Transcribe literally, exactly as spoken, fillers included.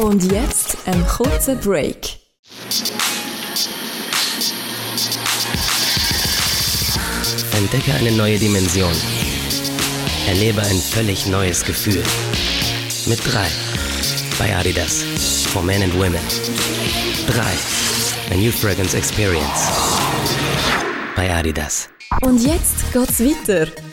Und jetzt ein kurzer Break. Entdecke eine neue Dimension. Erlebe ein völlig neues Gefühl. Mit drei. Bei Adidas. For Men and Women. drei. A new fragrance experience. Bei Adidas. Und jetzt geht's weiter.